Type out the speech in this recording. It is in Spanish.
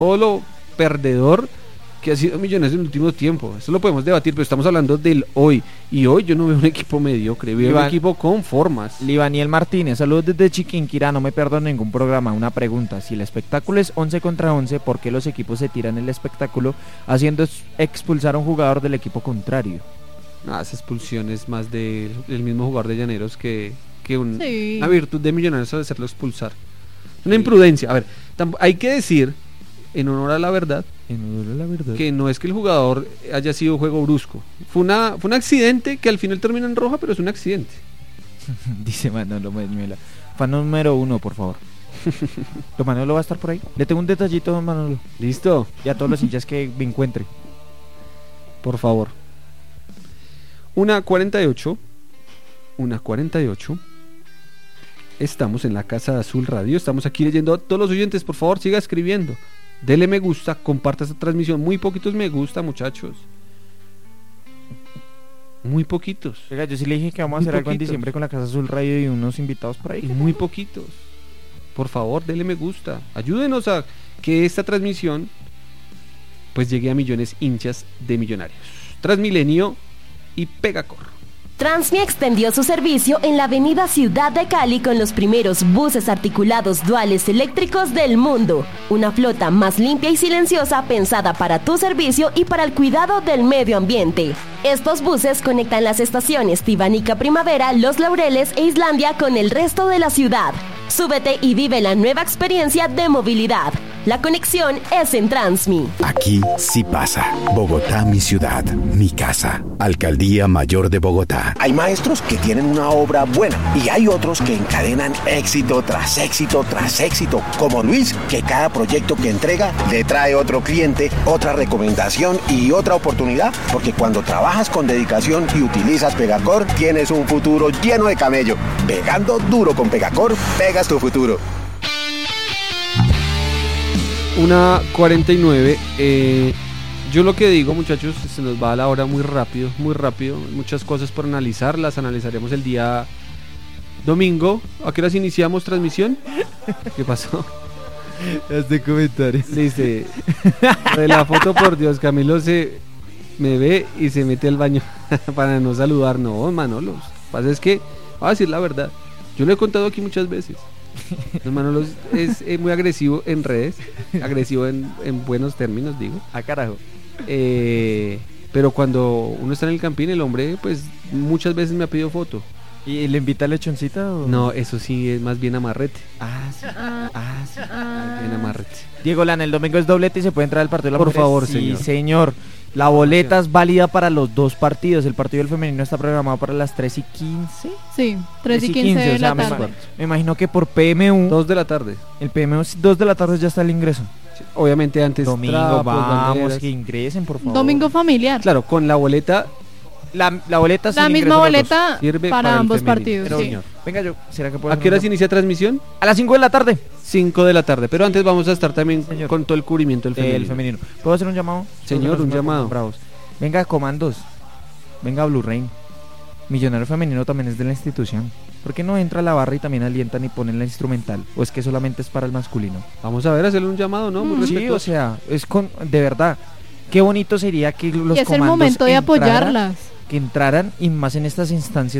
todo lo perdedor que ha sido Millonarios en el último tiempo. Eso lo podemos debatir, pero estamos hablando del hoy. Y hoy yo no veo un equipo mediocre, veo un equipo con formas. Libaniel Martínez, saludos desde Chiquinquirá, no me pierdo ningún programa. Una pregunta, si el espectáculo es 11 contra 11, ¿por qué los equipos se tiran el espectáculo haciendo expulsar a un jugador del equipo contrario? Esa expulsión es más del mismo jugador de Llaneros que una virtud de Millonarios al hacerlo expulsar. Una imprudencia. A ver, hay que decir, en honor a la verdad, que no es que el jugador haya sido juego brusco. Fue un accidente que al final termina en roja, pero es un accidente. Dice Manolo Meñuela. Fan número 1, por favor. ¿Don Manolo va a estar por ahí? Le tengo un detallito, don Manolo. Listo. Y a todos los hinchas que me encuentre. Por favor. 1:48. Estamos en la Casa de Azul Radio. Estamos aquí leyendo a todos los oyentes. Por favor, siga escribiendo. Dele me gusta, comparta esta transmisión. Muy poquitos me gusta, muchachos. Muy poquitos. Oiga, yo sí le dije que vamos a hacer algo en diciembre con la Casa Azul Radio y unos invitados por ahí. Muy poquitos. Por favor, dele me gusta. Ayúdenos a que esta transmisión pues llegue a millones hinchas de Millonarios. Transmilenio y Pegacor. Transmi extendió su servicio en la avenida Ciudad de Cali con los primeros buses articulados duales eléctricos del mundo. Una flota más limpia y silenciosa pensada para tu servicio y para el cuidado del medio ambiente. Estos buses conectan las estaciones Tibanica Primavera, Los Laureles e Islandia con el resto de la ciudad. Súbete y vive la nueva experiencia de movilidad. La conexión es en Transmi. Aquí sí pasa. Bogotá, mi ciudad, mi casa. Alcaldía Mayor de Bogotá. Hay maestros que tienen una obra buena y hay otros que encadenan éxito tras éxito tras éxito, como Luis, que cada proyecto que entrega le trae otro cliente, otra recomendación y otra oportunidad, porque cuando trabajas con dedicación y utilizas Pegacor, tienes un futuro lleno de camello. Pegando duro con Pegacor, pegas tu futuro. 1:49. Yo lo que digo, muchachos, se nos va a la hora muy rápido. Muchas cosas por analizar, las analizaremos el día domingo. ¿A qué horas iniciamos transmisión? ¿Qué pasó? Este comentario. Dice, de la foto, por Dios, Camilo me ve y se mete al baño para no saludar. No, Manolo, lo que pasa es que, voy a decir la verdad, yo lo he contado aquí muchas veces. Manolo es muy agresivo en redes, agresivo en buenos términos, digo. Carajo. Pero cuando uno está en el campín, el hombre pues muchas veces me ha pedido foto. ¿Y le invita a lechoncita o...? No, eso sí es más bien amarrete. Sí. Bien amarrete. Diego Lana, el domingo es doblete y se puede entrar al partido de la Por mujer. favor, sí, señor. Señor. La boleta es válida para los dos partidos. El partido del femenino está programado para las 3:15. Sí, 3:15 de la tarde. Me imagino que por PMU 2 de la tarde. El PMU 2 de la tarde ya está el ingreso. Sí, obviamente antes domingo, trapos, vamos, banderas. que ingresen, por favor. Domingo familiar. Claro, con la boleta. La boleta La misma boleta sirve para ambos femenino. partidos. Pero, Sí. señor, venga yo, ¿será que puedo? ¿A qué hora se inicia transmisión? A las 5 de la tarde. 5 de la tarde, pero antes vamos a estar también Señor. con todo el cubrimiento del femenino. ¿Puedo hacer un llamado? Señor, un llamado. Bravos. Venga, comandos. Venga, Blue Rain. Millonario Femenino también es de la institución. ¿Por qué no entra a la barra y también alientan y ponen la instrumental? ¿O es que solamente es para el masculino? Vamos a ver, hacerle un llamado, ¿no? Muy Sí, respetuoso. o sea, de verdad. Qué bonito sería que los Y es el comandos momento de entraran, apoyarlas. que entraran y más en estas instancias